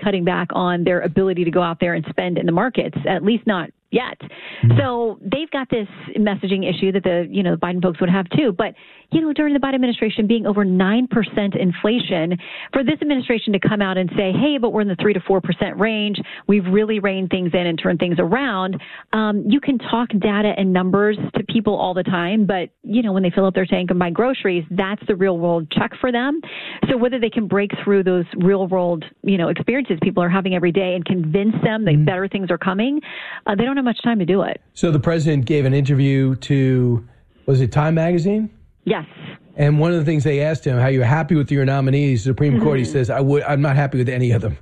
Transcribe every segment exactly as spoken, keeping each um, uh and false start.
cutting back on their ability to go out there and spend in the markets, at least not yet. So they've got this messaging issue that the, you know, the Biden folks would have too. But, you know, during the Biden administration being over nine percent inflation, for this administration to come out and say, hey, but we're in the three to four percent range, we've really reined things in and turned things around. Um, you can talk data and numbers to people all the time, but, you know, when they fill up their tank and buy groceries, that's the real world check for them. So whether they can break through those real world, you know, experiences people are having every day and convince them that mm-hmm. better things are coming, uh, they don't have much time to do it. So the president gave an interview to, was it Time Magazine? Yes. And one of the things they asked him, how you're happy with your nominees, Supreme mm-hmm. Court, he says, I would, I'm not happy with any of them.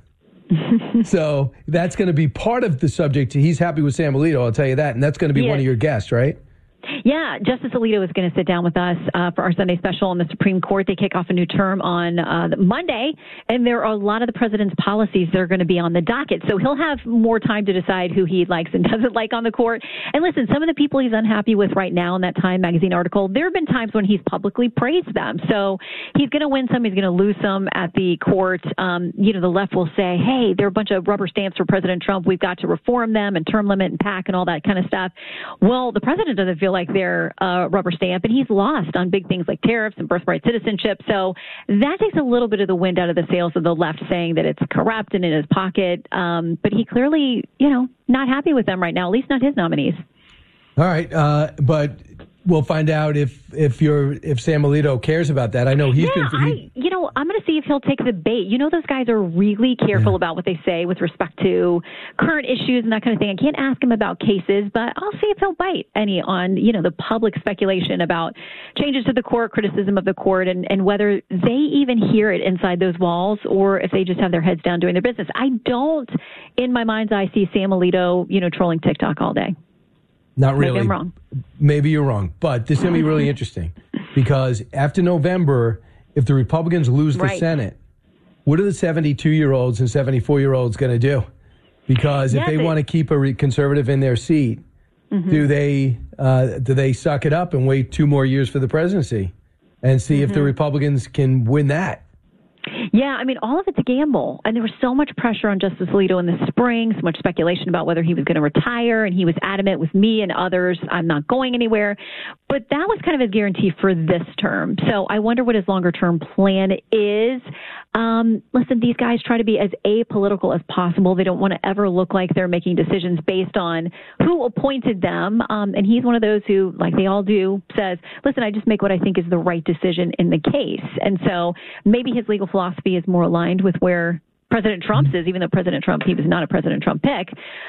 So that's going to be part of the subject. He's happy with Sam Alito, I'll tell you that. And that's going to be yes. one of your guests, right? Yeah, Justice Alito is going to sit down with us uh, for our Sunday special on the Supreme Court. They kick off a new term on uh, Monday, and there are a lot of the president's policies that are going to be on the docket. So he'll have more time to decide who he likes and doesn't like on the court. And listen, some of the people he's unhappy with right now in that Time Magazine article, there have been times when he's publicly praised them. So he's going to win some, he's going to lose some at the court. Um, you know, the left will say, hey, they're a bunch of rubber stamps for President Trump. We've got to reform them and term limit and PAC and all that kind of stuff. Well, the president doesn't feel like they're uh, rubber stamp, and he's lost on big things like tariffs and birthright citizenship. So that takes a little bit of the wind out of the sails of the left, saying that it's corrupt and in his pocket. Um, but he clearly, you know, not happy with them right now, at least not his nominees. All right, uh, but we'll find out if if you're if Sam Alito cares about that. I know he's yeah, been. He, I, you know, I'm going to see if he'll take the bait. You know, those guys are really careful yeah. about what they say with respect to current issues and that kind of thing. I can't ask him about cases, but I'll see if he'll bite any on, you know, the public speculation about changes to the court, criticism of the court, and, and whether they even hear it inside those walls or if they just have their heads down doing their business. I don't, in my mind's eye, see Sam Alito, you know, trolling TikTok all day. Not really. Maybe I'm wrong. Maybe you're wrong. But this is going to be really interesting because after November, if the Republicans lose the right. Senate, what are the seventy-two-year-olds and seventy-four-year-olds going to do? Because yeah, if they, they want to keep a re- conservative in their seat, mm-hmm. do they uh, do they suck it up and wait two more years for the presidency and see mm-hmm. if the Republicans can win that? Yeah, I mean, all of it's a gamble. And there was so much pressure on Justice Alito in the spring, so much speculation about whether he was going to retire. And he was adamant with me and others, I'm not going anywhere. But that was kind of a guarantee for this term. So I wonder what his longer term plan is. Um, listen, these guys try to be as apolitical as possible. They don't want to ever look like they're making decisions based on who appointed them. Um, and he's one of those who, like they all do, says, listen, I just make what I think is the right decision in the case. And so maybe his legal philosophy is more aligned with where President Trump's is, even though President Trump, he was not a President Trump pick.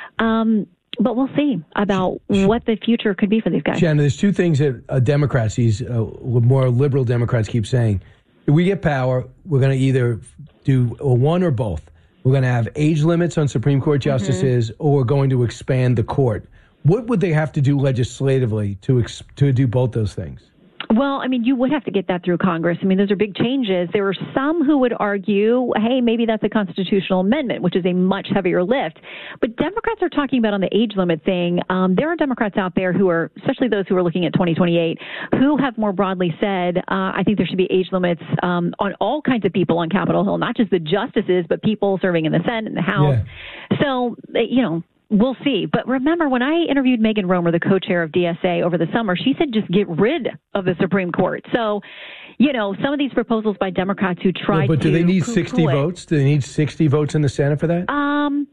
Um, but we'll see about what the future could be for these guys. Shannon, there's two things that uh, Democrats, these uh, more liberal Democrats keep saying. If we get power, we're going to either do one or both. We're going to have age limits on Supreme Court justices, mm-hmm. or we're going to expand the court. What would they have to do legislatively to ex- to do both those things? Well, I mean, you would have to get that through Congress. I mean, those are big changes. There are some who would argue, hey, maybe that's a constitutional amendment, which is a much heavier lift. But Democrats are talking about on the age limit thing. Um, there are Democrats out there who are, especially those who are looking at twenty twenty-eight, who have more broadly said, uh, I think there should be age limits um, on all kinds of people on Capitol Hill, not just the justices, but people serving in the Senate and the House. Yeah. So, you know, we'll see. But remember, when I interviewed Megan Romer, the co-chair of D S A, over the summer, she said just get rid of the Supreme Court. So, you know, some of these proposals by Democrats who tried well, but to... But do they need sixty votes? Do they need sixty votes in the Senate for that? Um...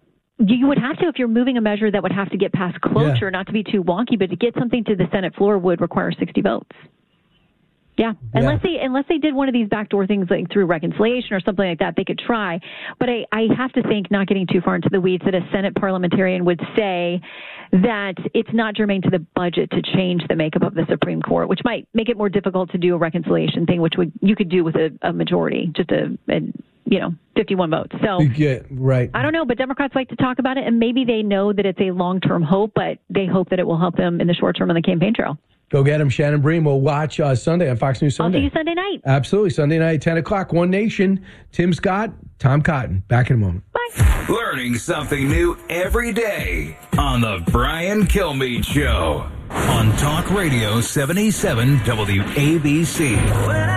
You would have to, if you're moving a measure that would have to get past cloture, yeah. not to be too wonky, but to get something to the Senate floor would require sixty votes. Yeah, unless yeah. they unless they did one of these backdoor things like through reconciliation or something like that, they could try. But I, I have to think, not getting too far into the weeds, that a Senate parliamentarian would say that it's not germane to the budget to change the makeup of the Supreme Court, which might make it more difficult to do a reconciliation thing, which would you could do with a, a majority, just a, a you know, fifty-one votes. So yeah, right. I don't know, but Democrats like to talk about it, and maybe they know that it's a long-term hope, but they hope that it will help them in the short term on the campaign trail. Go get him, Shannon Bream. We'll watch uh, Sunday on Fox News Sunday. I'll see you Sunday night. Absolutely. Sunday night, ten o'clock, One Nation. Tim Scott, Tom Cotton. Back in a moment. Bye. Learning something new every day on The Brian Kilmeade Show on Talk Radio seventy-seven W A B C.